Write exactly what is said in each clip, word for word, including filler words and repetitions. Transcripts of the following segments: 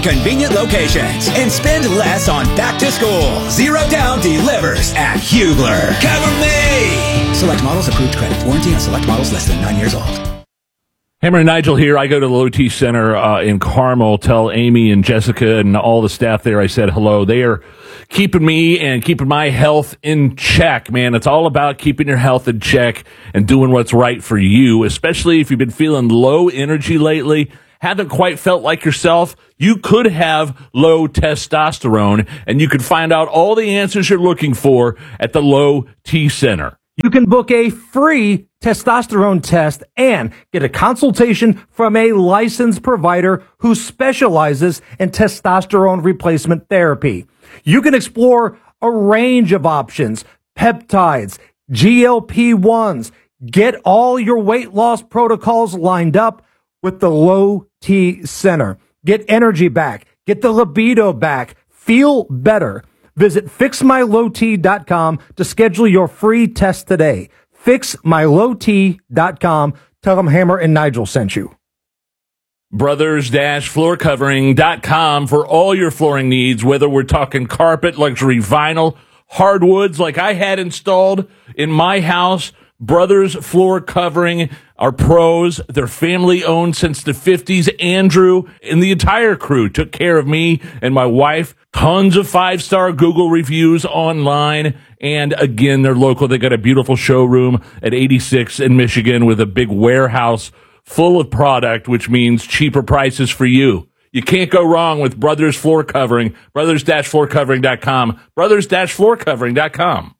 Convenient locations and spend less on back to school. Zero Down delivers at Hugler. Cover me! Select models, approved credit. Warranty on select models less than nine years old. Hammer and Nigel here. I go to the Low T Center uh, in Carmel. Tell Amy and Jessica and all the staff there I said hello. They are keeping me and keeping my health in check, man. It's all about keeping your health in check and doing what's right for you, especially if you've been feeling low energy lately, haven't quite felt like yourself. You could have low testosterone, and you can find out all the answers you're looking for at the Low T Center. You can book a free testosterone test and get a consultation from a licensed provider who specializes in testosterone replacement therapy. You can explore a range of options, peptides, G L P ones. Get all your weight loss protocols lined up with the Low T Center. Get energy back. Get the libido back. Feel better. Visit fix my low t dot com to schedule your free test today. fix my low t dot com. Tell them Hammer and Nigel sent you. brothers floor covering dot com for all your flooring needs, whether we're talking carpet, luxury vinyl, hardwoods like I had installed in my house. Brothers Floor Covering are pros. They're family owned since the fifties. Andrew and the entire crew took care of me and my wife. Tons of five-star Google reviews online. And again, they're local. They got a beautiful showroom at eighty-six in Michigan with a big warehouse full of product, which means cheaper prices for you. You can't go wrong with Brothers Floor Covering. brothers floor covering dot com. brothers floor covering dot com.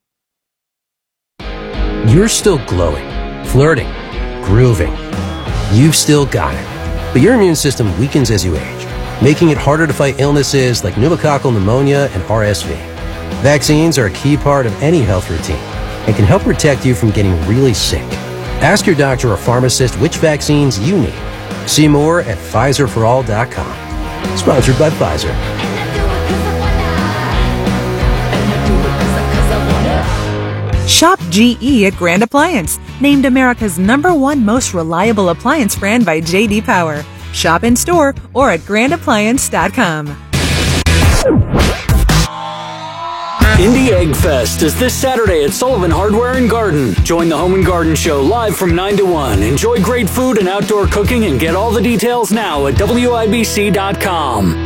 You're still glowing, flirting, grooving. You've still got it. But your immune system weakens as you age, making it harder to fight illnesses like pneumococcal pneumonia and R S V. Vaccines are a key part of any health routine and can help protect you from getting really sick. Ask your doctor or pharmacist which vaccines you need. See more at Pfizer for all dot com. Sponsored by Pfizer. Shop G E at Grand Appliance, named America's number one most reliable appliance brand by J D Power. Shop in store or at grand appliance dot com. Indie Egg Fest is this Saturday at Sullivan Hardware and Garden. Join the Home and Garden Show live from nine to one. Enjoy great food and outdoor cooking and get all the details now at W I B C dot com.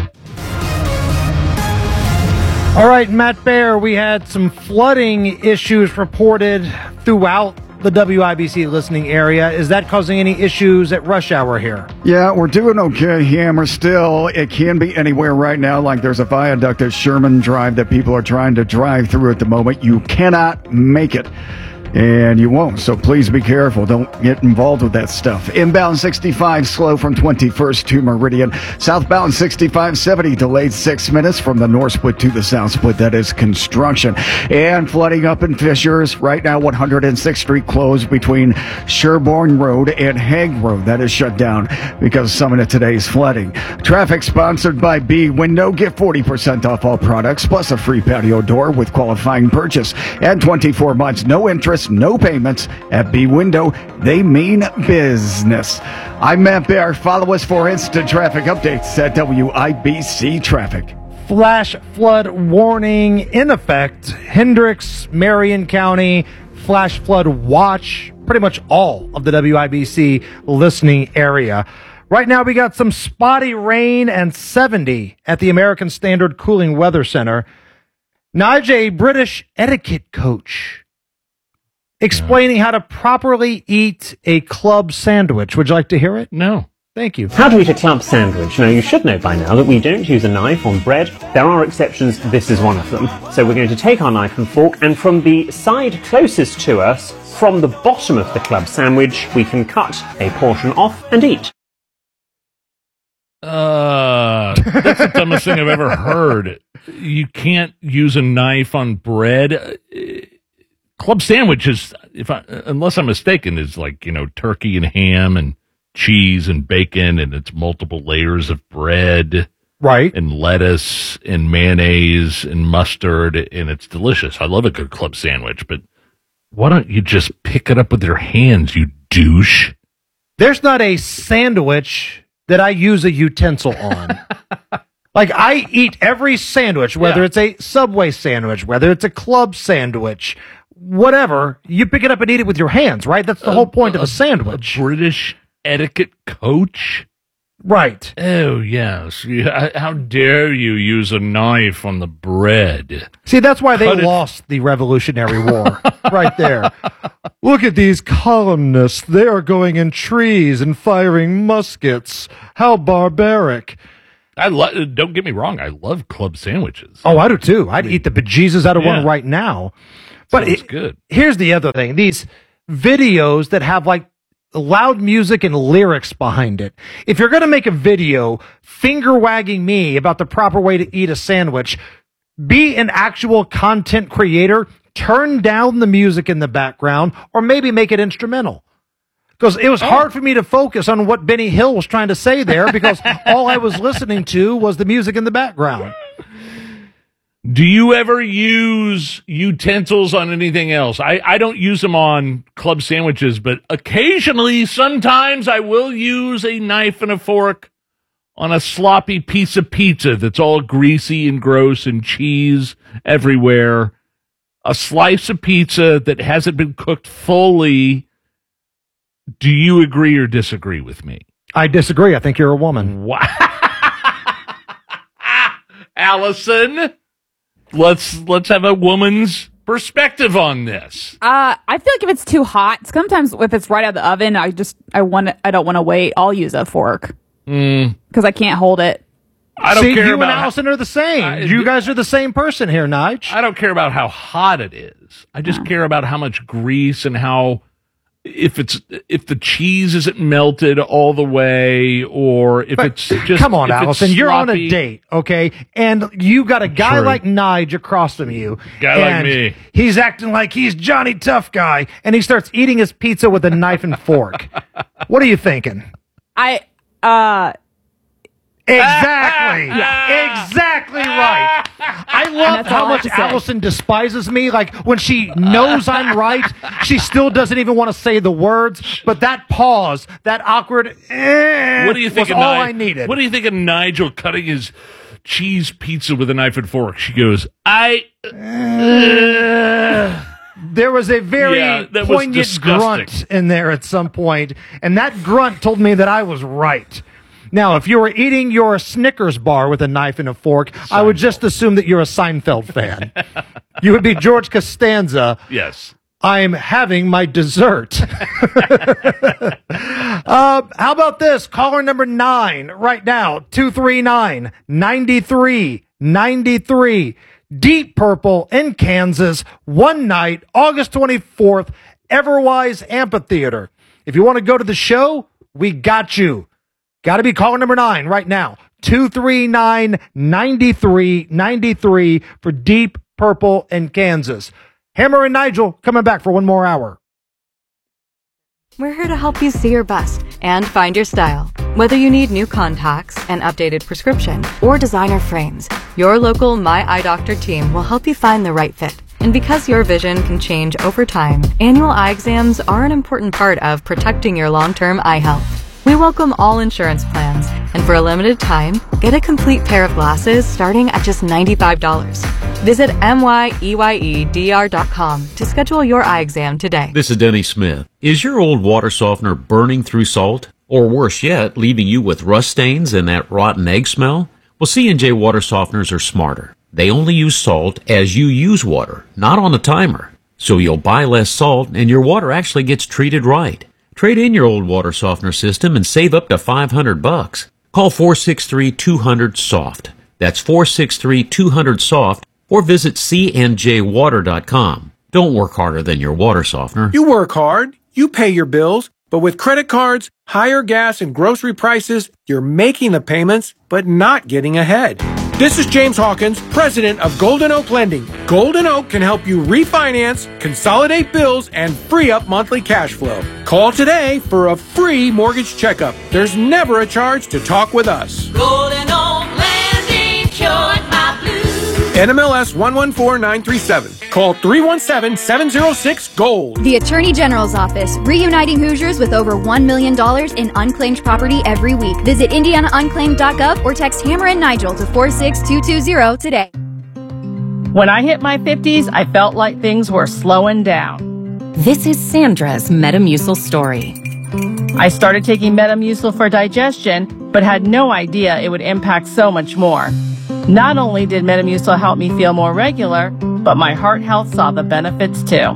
All right, Matt Bear, we had some flooding issues reported throughout the W I B C listening area. Is that causing any issues at rush hour here? Yeah, we're doing okay, Hammer. Still, it can be anywhere right now. Like there's a viaduct at Sherman Drive that people are trying to drive through at the moment. You cannot make it. And you won't, so please be careful. Don't get involved with that stuff. Inbound sixty-five slow from twenty-first to Meridian. Southbound sixty-five seventy delayed six minutes from the north split to the south split. That is construction. And flooding up in Fishers. Right now, one hundred sixth Street closed between Sherborne Road and Hague Road. That is shut down because some of today's flooding. Traffic sponsored by B Window. Get forty percent off all products plus a free patio door with qualifying purchase. And twenty-four months, no interest, no payments at B Window. They mean business. I'm Matt Bear. Follow us for instant traffic updates at W I B C Traffic. Flash flood warning in effect. Hendricks, Marion County, flash flood watch. Pretty much all of the W I B C listening area. Right now we got some spotty rain and seventy at the American Standard Cooling Weather Center. Nigel, a British etiquette coach, explaining how to properly eat a club sandwich. Would you like to hear it? No. Thank you. How to eat a club sandwich. Now, you should know by now that we don't use a knife on bread. There are exceptions. This is one of them. So we're going to take our knife and fork, and from the side closest to us, from the bottom of the club sandwich, we can cut a portion off and eat. Uh, that's the dumbest thing I've ever heard. You can't use a knife on bread. Club sandwich is, if I, unless I'm mistaken, is like, you know, turkey and ham and cheese and bacon, and it's multiple layers of bread, right? And lettuce and mayonnaise and mustard, and it's delicious. I love a good club sandwich, but why don't you just pick it up with your hands, you douche? There's not a sandwich that I use a utensil on. Like, I eat every sandwich, whether Yeah. it's a Subway sandwich, whether it's a club sandwich, whatever. You pick it up and eat it with your hands, right? That's the whole point of a sandwich. A British etiquette coach? Right. Oh, yes. Yeah, how dare you use a knife on the bread? See, that's why they Cut it- lost the Revolutionary War. Right there. Look at these colonists. They are going in trees and firing muskets. How barbaric. I lo- Don't get me wrong. I love club sandwiches. Oh, I do too. I'd eat the bejesus out of Yeah. one right now. But Sounds it- good. Here's the other thing. These videos that have like loud music and lyrics behind it. If you're going to make a video finger wagging me about the proper way to eat a sandwich, be an actual content creator, turn down the music in the background, or maybe make it instrumental. Because it was hard for me to focus on what Benny Hill was trying to say there because all I was listening to was the music in the background. Do you ever use utensils on anything else? I, I don't use them on club sandwiches, but occasionally, sometimes I will use a knife and a fork on a sloppy piece of pizza that's all greasy and gross and cheese everywhere. A slice of pizza that hasn't been cooked fully. Do you agree or disagree with me? I disagree. I think you're a woman. Wow. Allison, let's let's have a woman's perspective on this. Uh, I feel like if it's too hot, sometimes if it's right out of the oven, I just I want I don't want to wait. I'll use a fork Mm. because I can't hold it. I don't See, care you about and Allison are the same. I- you guys are the same person here, Nige. I don't care about how hot it is. I just care about how much grease and how if it's if the cheese isn't melted all the way or if But it's just come on, if it's Allison. You're on a sloppy. date, okay? And you got a guy True. like Nige across from you. Guy like and me. He's acting like he's Johnny Tough Guy, and he starts eating his pizza with a knife and fork. What are you thinking? I uh Exactly. Exactly right. I love That's how all I have much to say. Allison despises me. Like, when she knows I'm right, she still doesn't even want to say the words. But that pause, that awkward, eh, What do you think was of all Ni- I needed. What do you think of Nigel cutting his cheese pizza with a knife and fork? She goes, I. There was a very Yeah, that was poignant disgusting. grunt in there at some point, and that grunt told me that I was right. Now, if you were eating your Snickers bar with a knife and a fork, I would just assume that you're a Seinfeld fan. You would be George Costanza. Yes. I'm having my dessert. uh, how about this? Caller number nine right now, two three nine, nine three nine three. Deep Purple in Kansas, one night, August twenty-fourth, Everwise Amphitheater. If you want to go to the show, we got you. Got to be caller number nine right now, two three nine, nine three nine three for Deep Purple in Kansas. Hammer and Nigel coming back for one more hour. We're here to help you see your best and find your style. Whether you need new contacts, an updated prescription, or designer frames, your local My Eye Doctor team will help you find the right fit. And because your vision can change over time, annual eye exams are an important part of protecting your long-term eye health. We welcome all insurance plans, and for a limited time, get a complete pair of glasses starting at just ninety-five dollars. Visit M Y E Y E D R dot com to schedule your eye exam today. This is Denny Smith. Is your old water softener burning through salt? Or worse yet, leaving you with rust stains and that rotten egg smell? Well, C and J water softeners are smarter. They only use salt as you use water, not on a timer. So you'll buy less salt and your water actually gets treated right. Trade in your old water softener system and save up to five hundred bucks. Call four six three, two hundred, SOFT. That's four six three, two hundred, SOFT. Or visit C N J water dot com. Don't work harder than your water softener. You work hard, you pay your bills, but with credit cards, higher gas and grocery prices, you're making the payments, but not getting ahead. This is James Hawkins, president of Golden Oak Lending. Golden Oak can help you refinance, consolidate bills, and free up monthly cash flow. Call today for a free mortgage checkup. There's never a charge to talk with us. Golden Oak Lending cured my blues. N M L S one one four nine three seven. Call three one seven, seven zero six, GOLD. The Attorney General's Office, reuniting Hoosiers with over one million dollars in unclaimed property every week. Visit indiana unclaimed dot gov or text Hammer and Nigel to four six two two zero today. When I hit my fifties, I felt like things were slowing down. This is Sandra's Metamucil story. I started taking Metamucil for digestion, but had no idea it would impact so much more. Not only did Metamucil help me feel more regular, but my heart health saw the benefits too.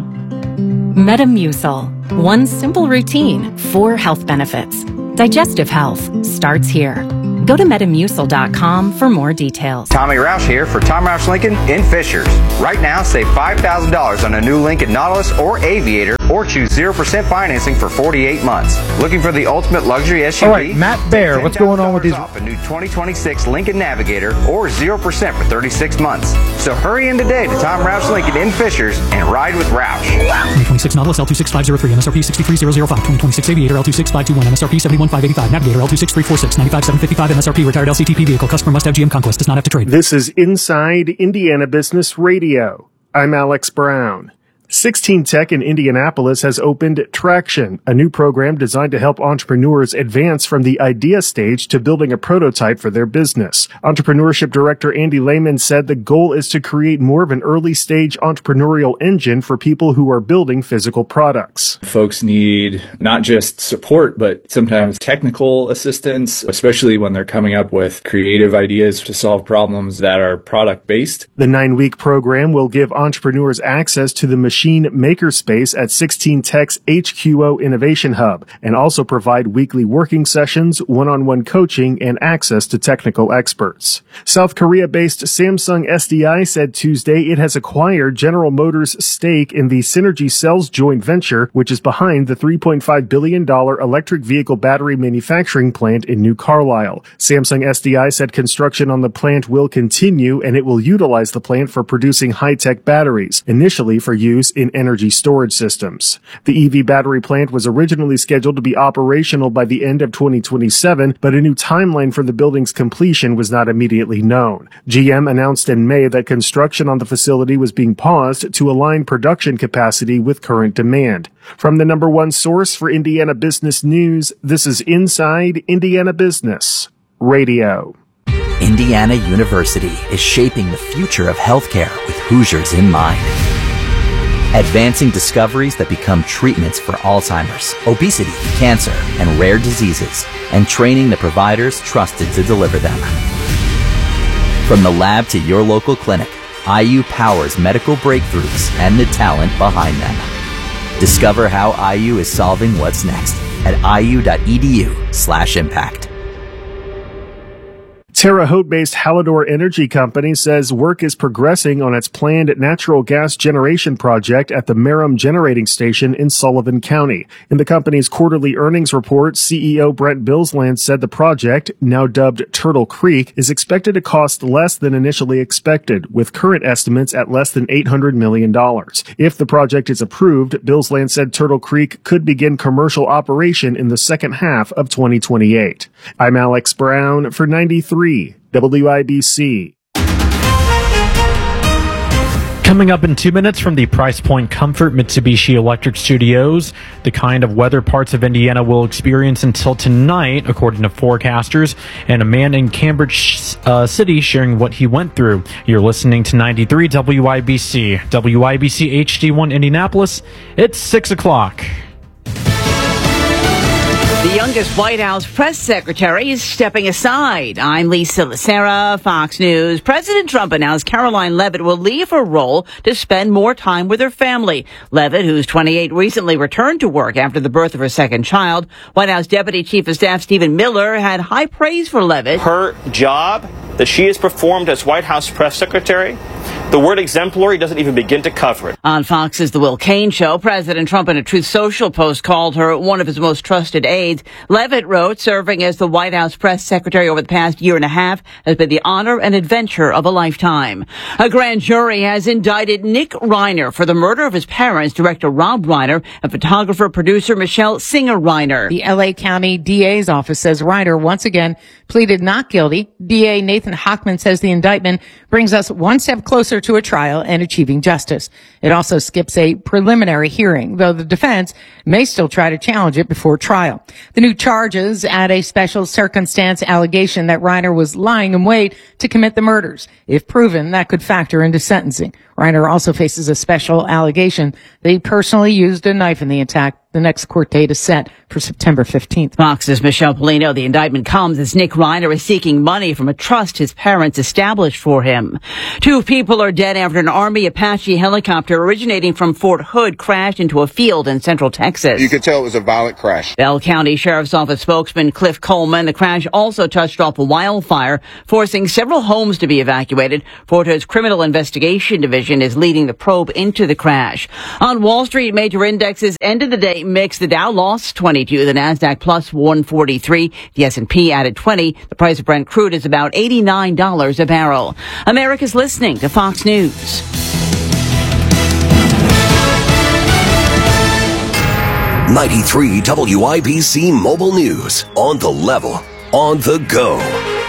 Metamucil. One simple routine, four health benefits. Digestive health starts here. Go to metamucil dot com for more details. Tommy Roush here for Tom Roush Lincoln in Fishers. Right now, save five thousand dollars on a new Lincoln Nautilus or Aviator, or choose zero percent financing for forty-eight months. Looking for the ultimate luxury S U V? All right, Matt Bear, what's going on with these? Off a new twenty twenty-six Lincoln Navigator or zero percent for thirty-six months. So hurry in today to Tom Roush Lincoln in Fishers and ride with Roush. twenty twenty-six Nautilus L two six five zero three, M S R P six three zero zero five. twenty twenty-six Aviator L two six five two one, M S R P seven one five eight five. Navigator L two six three four six, nine five seven five five, M S R P retired L C T P vehicle. Customer must have G M Conquest, does not have to trade. This is Inside Indiana Business Radio. I'm Alex Brown. sixteen Tech in Indianapolis has opened Traction, a new program designed to help entrepreneurs advance from the idea stage to building a prototype for their business. Entrepreneurship Director Andy Lehman said the goal is to create more of an early-stage entrepreneurial engine for people who are building physical products. Folks need not just support, but sometimes technical assistance, especially when they're coming up with creative ideas to solve problems that are product-based. The nine-week program will give entrepreneurs access to the machine makerspace at sixteen Tech's H Q O Innovation Hub, and also provide weekly working sessions, one-on-one coaching, and access to technical experts. South Korea-based Samsung S D I said Tuesday it has acquired General Motors' stake in the Synergy Cells joint venture, which is behind the three point five billion dollars electric vehicle battery manufacturing plant in New Carlisle. Samsung S D I said construction on the plant will continue, and it will utilize the plant for producing high-tech batteries, initially for use in energy storage systems. The E V battery plant was originally scheduled to be operational by the end of twenty twenty-seven, but a new timeline for the building's completion was not immediately known. G M announced in May that construction on the facility was being paused to align production capacity with current demand. From the number one source for Indiana business news, this is Inside Indiana Business Radio. Indiana University is shaping the future of healthcare with Hoosiers in mind. Advancing discoveries that become treatments for Alzheimer's, obesity, cancer, and rare diseases, and training the providers trusted to deliver them. From the lab to your local clinic, I U powers medical breakthroughs and the talent behind them. Discover how I U is solving what's next at iu.edu slash impact. Terre Haute-based Hallador Energy Company says work is progressing on its planned natural gas generation project at the Merrim Generating Station in Sullivan County. In the company's quarterly earnings report, C E O Brent Billsland said the project, now dubbed Turtle Creek, is expected to cost less than initially expected, with current estimates at less than eight hundred million dollars. If the project is approved, Billsland said Turtle Creek could begin commercial operation in the second half of twenty twenty-eight. I'm Alex Brown for ninety-three W I B C. Coming up in two minutes from the Price Point Comfort Mitsubishi Electric Studios, the kind of weather parts of Indiana will experience until tonight, according to forecasters, and a man in Cambridge uh, City sharing what he went through. You're listening to ninety-three W I B C. W I B C H D one Indianapolis. It's six o'clock. The youngest White House press secretary is stepping aside. I'm Lisa Lacera, Fox News. President Trump announced Caroline Leavitt will leave her role to spend more time with her family. Leavitt, who's twenty-eight, recently returned to work after the birth of her second child. White House Deputy Chief of Staff Stephen Miller had high praise for Leavitt. Her job that she has performed as White House press secretary The word exemplary doesn't even begin to cover it. On Fox's The Will Cain Show, President Trump in a Truth Social post called her one of his most trusted aides. Levitt wrote, serving as the White House press secretary over the past year and a half has been the honor and adventure of a lifetime. A grand jury has indicted Nick Reiner for the murder of his parents, director Rob Reiner and photographer producer Michelle Singer Reiner. The L A County D A's office says Reiner once again pleaded not guilty. D A Nathan Hochman says the indictment brings us one step closer to a trial and achieving justice. It also skips a preliminary hearing, though the defense may still try to challenge it before trial. The new charges add a special circumstance allegation that Reiner was lying in wait to commit the murders. If proven, that could factor into sentencing. Reiner also faces a special allegation that he personally used a knife in the attack. The next court date is set for September fifteenth. Fox's Michelle Polino. The indictment comes as Nick Reiner is seeking money from a trust his parents established for him. Two people are dead after an Army Apache helicopter originating from Fort Hood crashed into a field in central Texas. You could tell it was a violent crash. Bell County Sheriff's Office spokesman Cliff Coleman. The crash also touched off a wildfire, forcing several homes to be evacuated. Fort Hood's Criminal Investigation Division is leading the probe into the crash. On Wall Street, major indexes ended the day mixed. The Dow lost twenty-two, the Nasdaq plus one forty-three, the S and P added twenty. The price of Brent crude is about eighty-nine dollars a barrel. America's listening to Fox News. ninety-three W I B C Mobile News. On the level, on the go.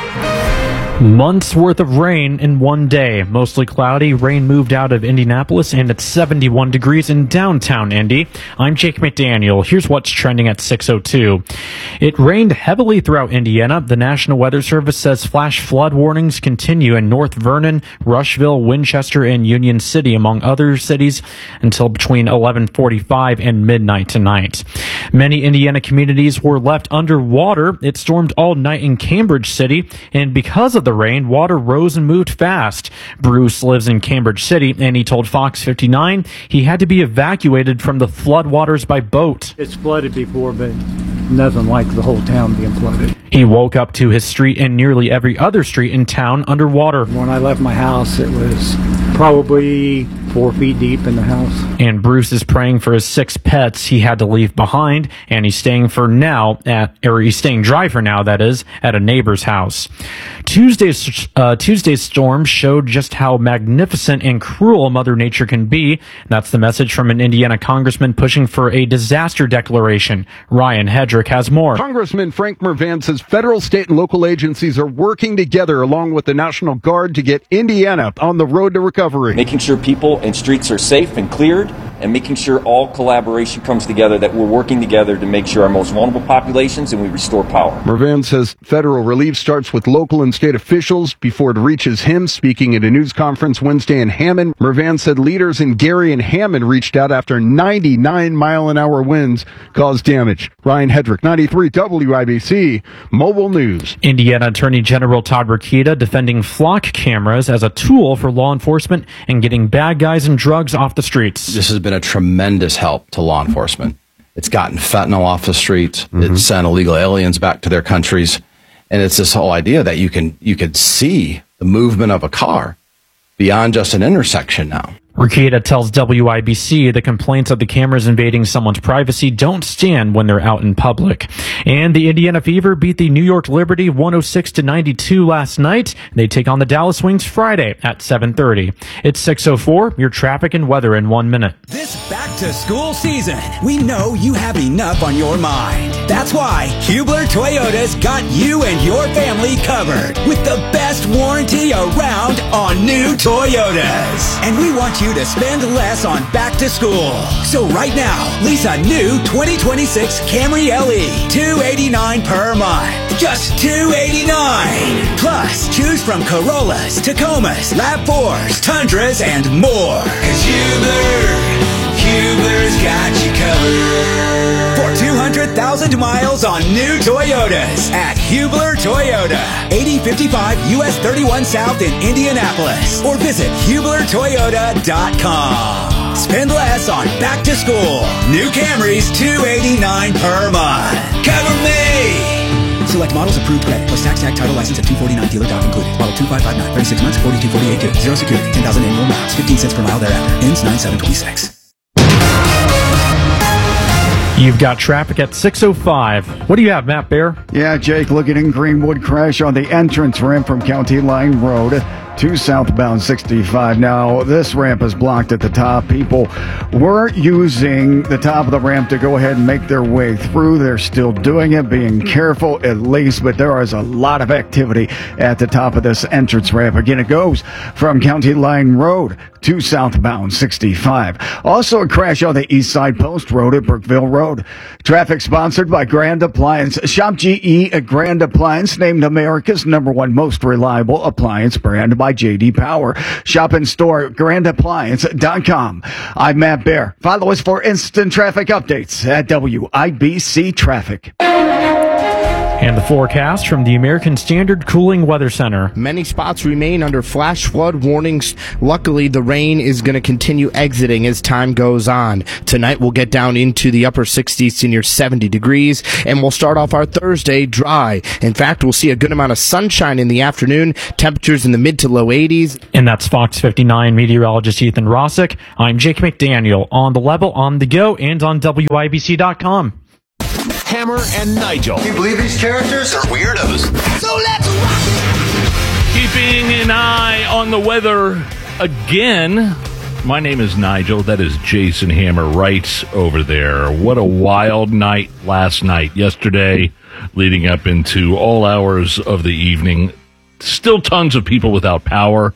Months worth of rain in one day. Mostly cloudy. Rain moved out of Indianapolis and it's seventy-one degrees in downtown Indy. I'm Jake McDaniel. Here's what's trending at six oh two. It rained heavily throughout Indiana. The National Weather Service says flash flood warnings continue in North Vernon, Rushville, Winchester, and Union City, among other cities, until between eleven forty-five and midnight tonight. Many Indiana communities were left underwater. It stormed all night in Cambridge City, and because of the rain, water rose and moved fast. Bruce lives in Cambridge City, and he told Fox fifty-nine he had to be evacuated from the floodwaters by boat. It's flooded before, but nothing like the whole town being flooded. He woke up to his street and nearly every other street in town underwater. When I left my house, it was probably four feet deep in the house. And Bruce is praying for his six pets he had to leave behind, and he's staying for now at, or he's staying dry for now, that is, at a neighbor's house. Tuesday's, uh, Tuesday's storm showed just how magnificent and cruel Mother Nature can be. That's the message from an Indiana congressman pushing for a disaster declaration. Ryan Hedrick has more. Congressman Frank Mervan says federal, state, and local agencies are working together along with the National Guard to get Indiana on the road to recovery. Making sure people and streets are safe and cleared, and making sure all collaboration comes together, that we're working together to make sure our most vulnerable populations and we restore power. Mervan says federal relief starts with local and state officials before it reaches him. Speaking at a news conference Wednesday in Hammond, Mervan said leaders in Gary and Hammond reached out after ninety-nine mile an hour winds caused damage. Ryan Hedrick, ninety-three W I B C Mobile News. Indiana Attorney General Todd Rokita defending flock cameras as a tool for law enforcement and getting bad guys and drugs off the streets. This has been a tremendous help to law enforcement. It's gotten fentanyl off the streets. Mm-hmm. It's sent illegal aliens back to their countries. And it's this whole idea that you can you could see the movement of a car beyond just an intersection now. Rokita tells W I B C the complaints of the cameras invading someone's privacy don't stand when they're out in public. And the Indiana Fever beat the New York Liberty one oh six to ninety-two last night. They take on the Dallas Wings Friday at seven thirty. It's six oh four, your traffic and weather in one minute. This back-to-school season, we know you have enough on your mind. That's why Hubler Toyota's got you and your family covered with the best warranty around on new Toyotas. And we want you to spend less on back to school. So right now, lease a new twenty twenty-six Camry L E, two hundred eighty-nine dollars per month. Just two hundred eighty-nine dollars. Plus, choose from Corollas, Tacomas, RAV fours, Tundras, and more. Cause Hubler, Hubler's got you covered. For two hundred thousand miles on new Toyotas at Hubler Toyota, eighty fifty-five U S thirty-one South in Indianapolis, or visit Hubler Toyota dot com. Spend less on back to school. New Camrys, two hundred eighty-nine dollars per month. Cover me! Select models approved credit, plus tax, tag, title, license, and two forty-nine dealer doc included. Model two five five nine. thirty-six months, forty-two forty-eight due. Zero security, ten thousand annual miles, fifteen cents per mile thereafter. Ends nine seven twenty-six. You've got traffic at six oh five. What do you have, Matt Bear? Yeah, Jake, looking in Greenwood, crash on the entrance ramp from County Line Road to southbound sixty-five. Now, this ramp is blocked at the top. People were using the top of the ramp to go ahead and make their way through. They're still doing it, being careful at least, but there is a lot of activity at the top of this entrance ramp. Again, it goes from County Line Road to southbound sixty-five. Also, a crash on the East Side Post Road at Brookville Road. Traffic sponsored by Grand Appliance. Shop G E at Grand Appliance, named America's number one most reliable appliance brand by J D Power. Shop in store at grand appliance dot com. I'm Matt Bear. Follow us for instant traffic updates at W I B C Traffic. And the forecast from the American Standard Cooling Weather Center. Many spots remain under flash flood warnings. Luckily, the rain is going to continue exiting as time goes on. Tonight, we'll get down into the upper sixties to near seventy degrees, and we'll start off our Thursday dry. In fact, we'll see a good amount of sunshine in the afternoon, temperatures in the mid to low eighties. And that's Fox fifty-nine meteorologist Ethan Rossick. I'm Jake McDaniel, on the level, on the go, and on W I B C dot com. Hammer and Nigel. Can you believe these characters are weirdos? So let's rock it! Keeping an eye on the weather again. My name is Nigel. That is Jason Hammer right over there. What a wild night last night, yesterday, leading up into all hours of the evening. Still tons of people without power.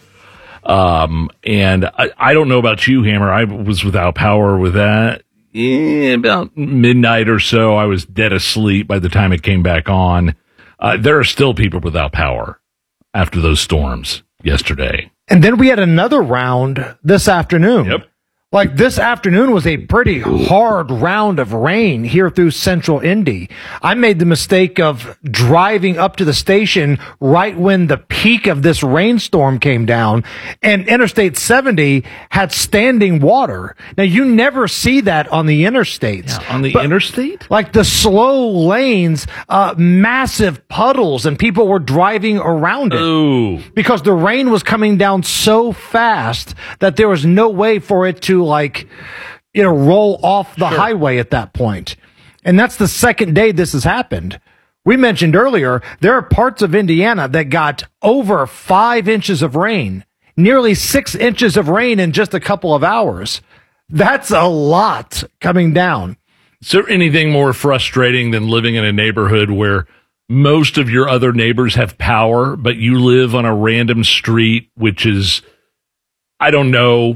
Um, and I, I don't know about you, Hammer. I was without power with that. Yeah, about midnight or so, I was dead asleep by the time it came back on. Uh, there are still people without power after those storms yesterday. And then we had another round this afternoon. Yep. Like this afternoon was a pretty hard round of rain here through central Indy. I made the mistake of driving up to the station right when the peak of this rainstorm came down, and Interstate seventy had standing water. Now, you never see that on the interstates. Yeah, on the but interstate? Like the slow lanes, uh, massive puddles, and people were driving around it. Ooh. Because the rain was coming down so fast that there was no way for it to like, you know, roll off the Sure. highway at that point. And that's the second day this has happened. We mentioned earlier, there are parts of Indiana that got over five inches of rain, nearly six inches of rain in just a couple of hours. That's a lot coming down. Is there anything more frustrating than living in a neighborhood where most of your other neighbors have power, but you live on a random street, which is, I don't know,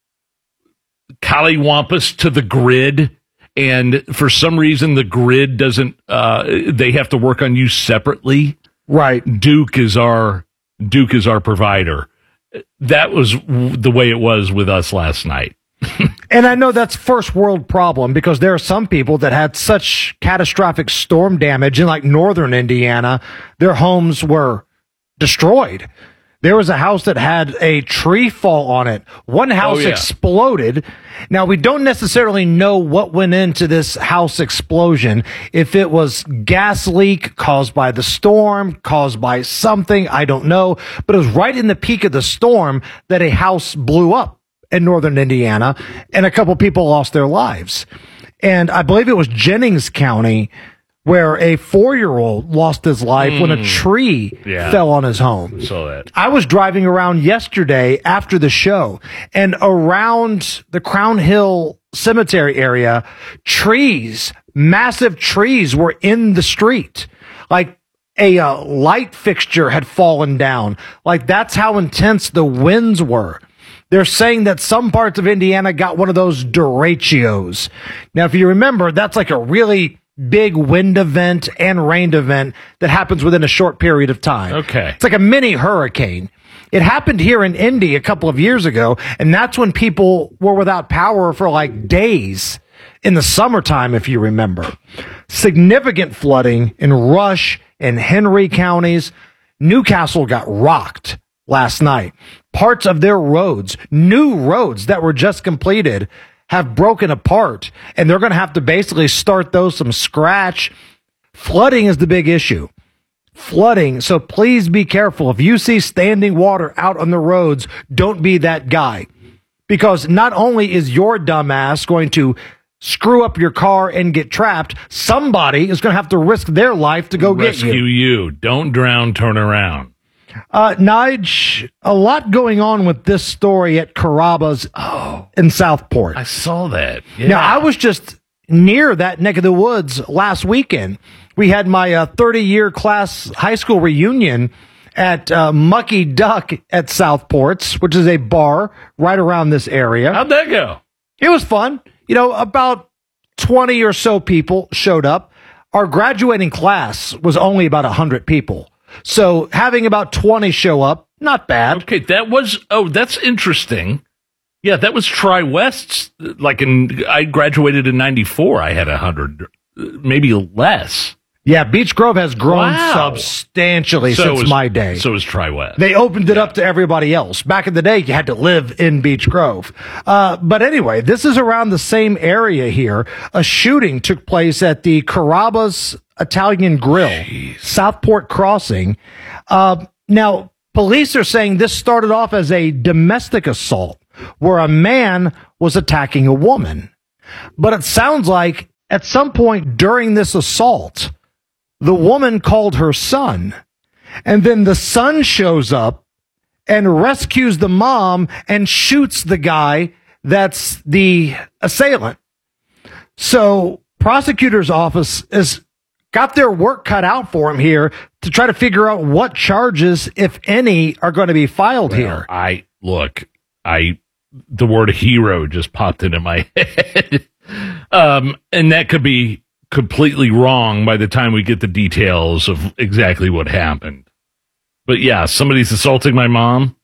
Callywampas to the grid, and for some reason the grid doesn't, uh, they have to work on you separately. Right. Duke is our, Duke is our provider. That was the way it was with us last night. And I know that's first world problem because there are some people that had such catastrophic storm damage in like northern Indiana, their homes were destroyed. There was a house that had a tree fall on it. One house Oh, yeah. exploded. Now, we don't necessarily know what went into this house explosion. If it was gas leak caused by the storm, caused by something, I don't know. But it was right in the peak of the storm that a house blew up in northern Indiana, and a couple people lost their lives. And I believe it was Jennings County where a four-year-old lost his life mm. when a tree yeah. fell on his home. Saw that. I was driving around yesterday after the show, and around the Crown Hill Cemetery area, trees, massive trees were in the street. Like a uh, light fixture had fallen down. Like that's how intense the winds were. They're saying that some parts of Indiana got one of those derechos. Now, if you remember, that's like a really big wind event and rain event that happens within a short period of time. Okay. It's like a mini hurricane. It happened here in Indy a couple of years ago, and that's when people were without power for like days in the summertime, if you remember. Significant flooding in Rush and Henry counties. Newcastle got rocked last night. Parts of their roads, new roads that were just completed, have broken apart, and they're going to have to basically start those from scratch. Flooding is the big issue. flooding. So please be careful. If you see standing water out on the roads, don't be that guy. Because not only is your dumbass going to screw up your car and get trapped, somebody is going to have to risk their life to go Rescue get you. you. Don't drown, turn around. Uh, Nige, a lot going on with this story at Carrabba's oh, in Southport. I saw that. Yeah. Now, I was just near that neck of the woods last weekend. We had my uh, thirty-year class high school reunion at uh, Mucky Duck at Southport's, which is a bar right around this area. How'd that go? It was fun. You know, about twenty or so people showed up. Our graduating class was only about one hundred people. So having about twenty show up, not bad. Okay, that was, oh, that's interesting. Yeah, that was Tri-West's, like in, I graduated in ninety-four, I had one hundred, maybe less. Yeah, Beech Grove has grown Wow. substantially So since is- my day. So is Tri-West. They opened it up to everybody else. Back in the day, you had to live in Beech Grove. Uh, but anyway, this is around the same area here. A shooting took place at the Carrabba's Italian Grill, Jeez. Southport Crossing. Uh, now, police are saying this started off as a domestic assault where a man was attacking a woman. But it sounds like at some point during this assault, the woman called her son, and then the son shows up and rescues the mom and shoots the guy that's the assailant. So prosecutor's office has got their work cut out for him here to try to figure out what charges, if any, are going to be filed Well, here. I, look, I, the word hero just popped into my head. um, and that could be completely wrong by the time we get the details of exactly what happened. But yeah, somebody's assaulting my mom.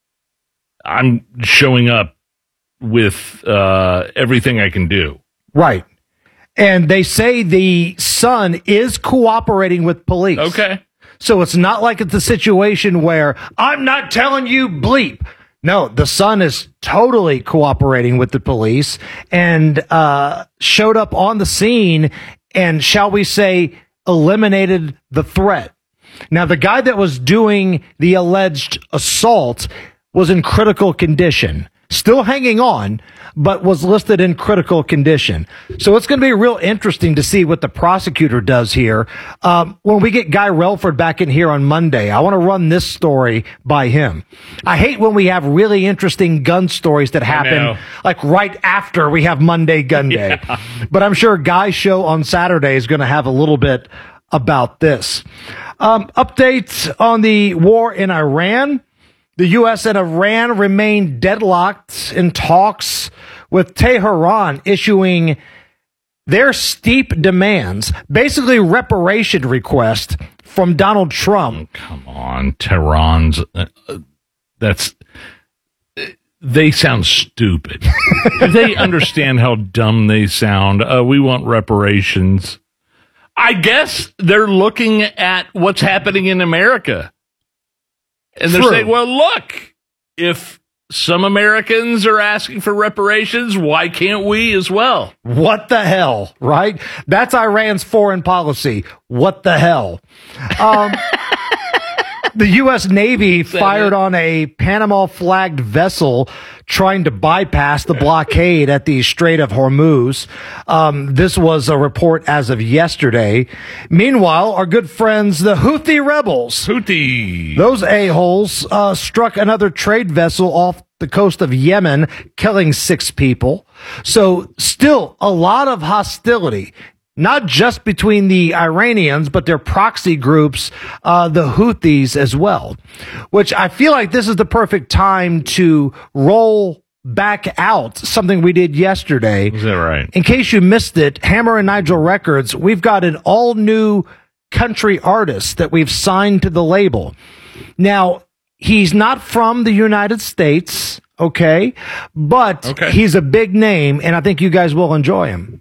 I'm showing up with uh, everything I can do. Right. And they say the son is cooperating with police. Okay. So it's not like it's a situation where I'm not telling you bleep. No, the son is totally cooperating with the police and uh, showed up on the scene and, shall we say, eliminated the threat. Now, the guy that was doing the alleged assault was in critical condition, still hanging on, but was listed in critical condition. So it's going to be real interesting to see what the prosecutor does here. Um, when we get Guy Relford back in here on Monday, I want to run this story by him. I hate when we have really interesting gun stories that happen like right after we have Monday Gun Day. Yeah. But I'm sure Guy's show on Saturday is going to have a little bit about this. Um, updates on the war in Iran. The U S and Iran remain deadlocked in talks, with Tehran issuing their steep demands, basically reparation request from Donald Trump. Oh, come on, Tehran's, uh, that's, they sound stupid. Do they understand how dumb they sound? Uh, we want reparations. I guess they're looking at what's happening in America. And they're True. saying, well, look, if some Americans are asking for reparations, why can't we as well? What the hell, right? That's Iran's foreign policy. What the hell? Um, the U S Navy fired on a Panama-flagged vessel trying to bypass the blockade at the Strait of Hormuz. Um, this was a report as of yesterday. Meanwhile, our good friends, the Houthi rebels, Houthi, those a-holes uh, struck another trade vessel off the coast of Yemen, killing six people. So still a lot of hostility, not just between the Iranians, but their proxy groups, uh, the Houthis as well, which I feel like this is the perfect time to roll back out something we did yesterday. Is that right? In case you missed it, Hammer and Nigel Records, we've got an all new country artist that we've signed to the label. Now, he's not from the United States, okay, but Okay. he's a big name, and I think you guys will enjoy him.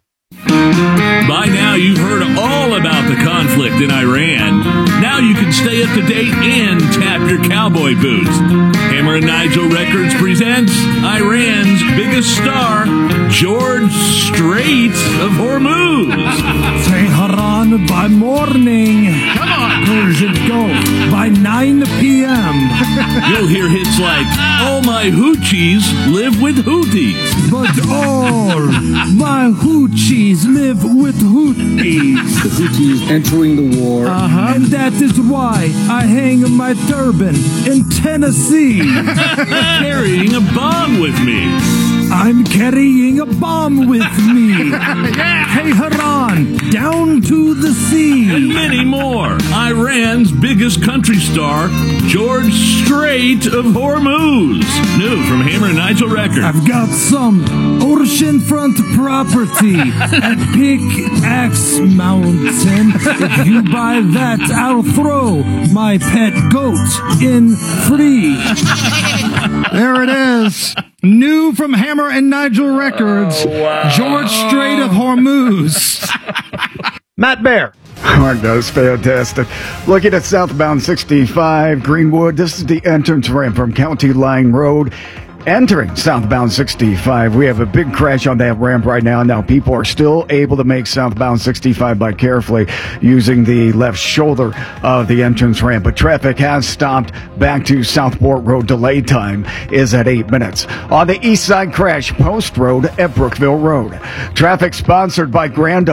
By now, you've heard all about the conflict in Iran. Now you can stay up to date and tap your cowboy boots. Hammer and Nigel Records presents Iran's biggest star, George Strait of Hormuz. Tehran on by morning. Come on. Persian Gulf by nine p.m. You'll hear hits like, all my hoochies live with hooties. But all my hoochies live with hooties. The Houthis entering the war. Uh-huh. And that is why I hang my turban in Tennessee. Carrying a bomb with me. I'm carrying a bomb with me. Yeah. Hey, Haran, down to the sea. And many more. Iran's biggest country star, George Strait of Hormuz. New from Hammer and Nigel Records. I've got some oceanfront property at Pickaxe Mountain. If you buy that, I'll throw my pet goat in free. There it is. New from Hammer and Nigel Records, Oh, wow. George Strait of Hormuz. Matt Bear. Aren't those fantastic? Looking at southbound sixty-five, Greenwood. This is the entrance ramp from County Line Road. Entering southbound sixty-five, we have a big crash on that ramp right now. Now, people are still able to make southbound sixty-five by carefully using the left shoulder of the entrance ramp. But traffic has stopped back to Southport Road. Delay time is at eight minutes. On the east side crash, Post Road at Brookville Road. Traffic sponsored by Grand